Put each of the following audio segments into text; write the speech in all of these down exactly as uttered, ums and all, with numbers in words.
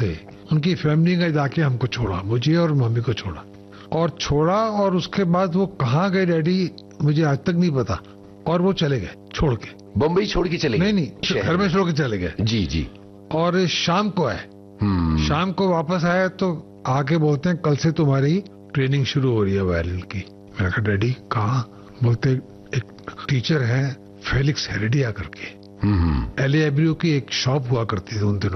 थे, उनकी फैमिली ने जाके हमको छोड़ा, मुझे और मम्मी को छोड़ा और छोड़ा और उसके बाद वो कहाँ गए डैडी मुझे आज तक नहीं पता, और वो चले गए छोड़ के। बम्बई छोड़ के चले गए? नहीं नहीं, घर में छोड़ के चले गए। जी जी। और शाम को आए, शाम को वापस आया तो आके बोलते हैं कल से तुम्हारी ट्रेनिंग शुरू हो रही है वायलिन की। मैंने कहा डैडी कहाँ? बोलते एक टीचर है फेलिक्स हेरेडिया करके, एल एब्रियो की एक शॉप हुआ करती थी उन दिनों,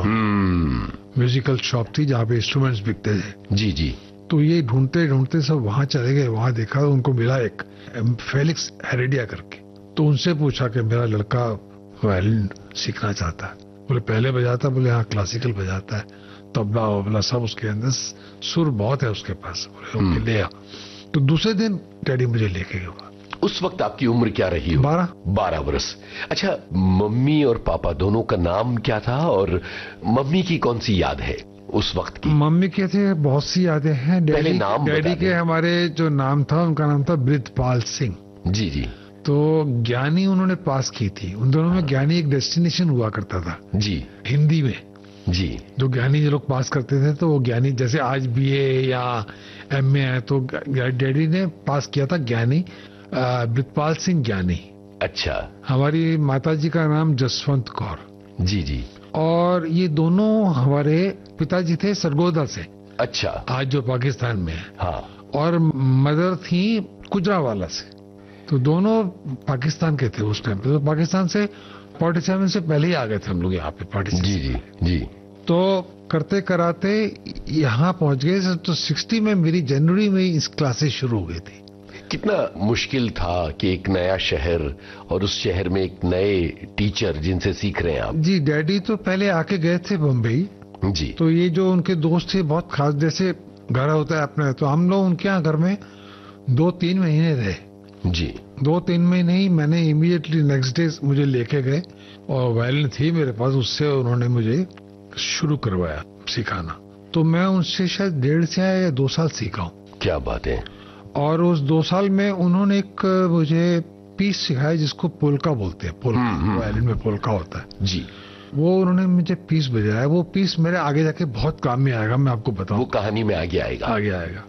म्यूजिकल शॉप थी जहाँ पे इंस्ट्रूमेंट्स बिकते थे। जी जी। तो ये ढूंढते ढूंढते सब वहां चले गए, वहां देखा तो उनको मिला एक फेलिक्स हेरेडिया करके। तो उनसे पूछा कि मेरा लड़का वायलिन सीखना चाहता है। बोले पहले बजाता? बोले हाँ क्लासिकल बजाता है, तबला वबला सब उसके अंदर, सुर बहुत है उसके पास। बोले ले आ। तो दूसरे दिन डैडी मुझे लेके गया। उस वक्त आपकी उम्र क्या रही हो? बारह बारह वर्ष। अच्छा, मम्मी और पापा दोनों का नाम क्या था और मम्मी की कौन सी याद है उस वक्त की? मम्मी के थे बहुत सी यादें हैं। पहले नाम डैडी के हमारे जो नाम था उनका नाम था बृजपाल सिंह। जी जी। तो ज्ञानी उन्होंने पास की थी, उन दोनों में ज्ञानी एक डेस्टिनेशन हुआ करता था जी हिंदी में। जी। जो ज्ञानी जो लोग पास करते थे तो वो ज्ञानी, जैसे आज बीए या एमए है तो डैडी ने पास किया था ज्ञानी, बृजपाल सिंह ज्ञानी। अच्छा। हमारी माताजी का नाम जसवंत कौर। जी जी। और ये दोनों हमारे पिताजी थे सरगोदा से। अच्छा। आज जो पाकिस्तान में है। हाँ। और मदर थी गुजरावाला से। तो दोनों पाकिस्तान के थे उस टाइम पे। तो पाकिस्तान से सैंतालीस से पहले ही आ गए थे हम लोग यहाँ पे पैंतालीस। जी जी जी। तो करते कराते यहाँ पहुंच गए। तो साठ में मेरी जनवरी में इस क्लासेस शुरू हो गई थी। कितना मुश्किल था कि एक नया शहर और उस शहर में एक नए टीचर जिनसे सीख रहे हैं आप? जी, डैडी तो पहले आके गए थे बम्बई जी। तो ये जो उनके दोस्त थे बहुत खास, जैसे घर होता है अपने, तो हम लोग उनके यहाँ घर में दो तीन महीने रहे। जी। दो तीन महीने ही मैंने इमीडिएटली नेक्स्ट डे मुझे लेके गए और वायलिन थी मेरे पास, उससे उन्होंने मुझे शुरू करवाया सिखाना। तो मैं उनसे शायद डेढ़ से या दो साल सीखा हूँ। क्या बात है। और उस दो साल में उन्होंने एक मुझे पीस सिखाया जिसको पोल्का बोलते हैं। पोल्का, वायलिन में पोल्का होता है जी। वो उन्होंने मुझे पीस बजाया। वो पीस मेरे आगे जाके बहुत काम में आएगा, मैं आपको बताऊं। वो कहानी में आगे आएगा। आगे आएगा।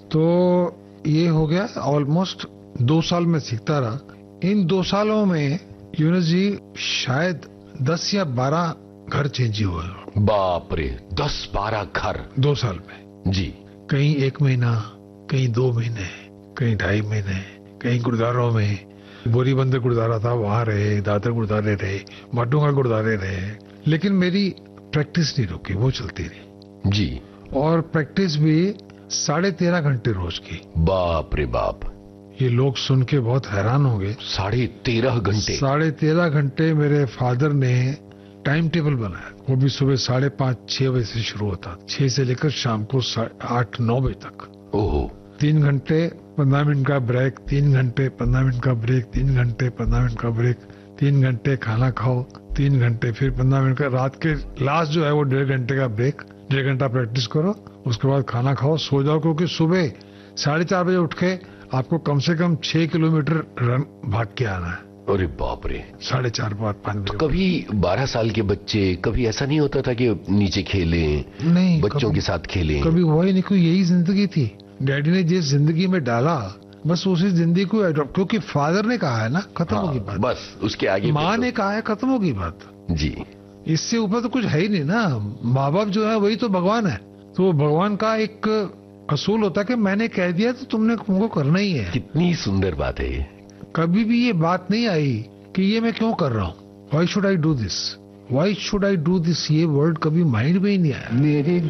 तो ये हो गया ऑलमोस्ट दो साल में सीखता रहा। इन दो सालों में यूनुस जी शायद दस या बारह घर चेंज हुए। बाप रे, दस बारह घर दो साल में जी। कहीं एक महीना, कहीं दो महीने, कहीं ढाई महीने, कहीं गुरुद्वारों में, बोरी बंदर गुरुद्वारा था वहां रहे, दादर गुरुद्वारे रहे, माटुंगा गुरुद्वारे रहे। लेकिन मेरी प्रैक्टिस नहीं रुकी, वो चलती रही जी। और प्रैक्टिस भी साढ़े तेरह घंटे रोज की। बाप रे बाप। ये लोग सुन के बहुत हैरान होंगे। साढ़े तेरह घंटे साढ़े तेरह घंटे मेरे फादर ने टाइम टेबल बनाया। वो भी सुबह साढ़े पाँच छह बजे से शुरू होता, छह से लेकर शाम को आठ नौ बजे तक। ओहो। तीन घंटे पंद्रह मिनट का ब्रेक, तीन घंटे पंद्रह मिनट का ब्रेक, तीन घंटे पंद्रह मिनट का ब्रेक, तीन घंटे खाना खाओ, तीन घंटे फिर पंद्रह मिनट का, रात के लास्ट जो है वो डेढ़ घंटे का ब्रेक, डेढ़ घंटा प्रैक्टिस करो, उसके बाद खाना खाओ, सो जाओ। क्योंकि सुबह साढ़े चार बजे उठ के आपको कम से कम छह किलोमीटर रन भाग के आना है। अरे बाप रे। साढ़े चार पाँच पाँच बजे। कभी बारह साल के बच्चे, कभी ऐसा नहीं होता था कि नीचे खेलें? नहीं, बच्चों के साथ खेलें? कभी हुआ ही नहीं। कोई यही जिंदगी थी। डैडी ने जिस जिंदगी में डाला बस उसी जिंदगी को एडॉप्ट, क्योंकि फादर ने कहा है ना, खत्म हाँ, होगी बात। बस उसके आगे माँ ने कहा है, खत्म होगी बात जी। इससे ऊपर तो कुछ है ही नहीं ना। माँ बाप जो है वही तो भगवान है। तो भगवान का एक असूल होता है कि मैंने कह दिया तो तुमने तुमको करना ही है। कितनी सुंदर बात है ये। कभी भी ये बात नहीं आई कि ये मैं क्यों कर रहा हूँ, why should I do this, why should I do this, ये वर्ड कभी माइंड में ही नहीं आया। मेरे